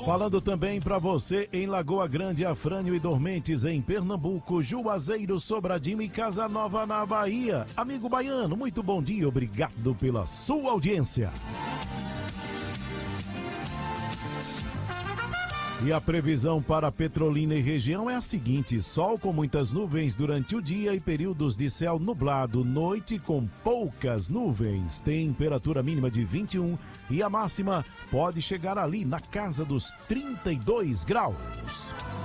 Falando também para você em Lagoa Grande, Afrânio e Dormentes em Pernambuco, Juazeiro, Sobradinho e Casa Nova na Bahia. Amigo baiano, muito bom dia, obrigado pela sua audiência. E a previsão para Petrolina e região é a seguinte: sol com muitas nuvens durante o dia e períodos de céu nublado, noite com poucas nuvens, temperatura mínima de 21 e a máxima pode chegar ali na casa dos 32 graus.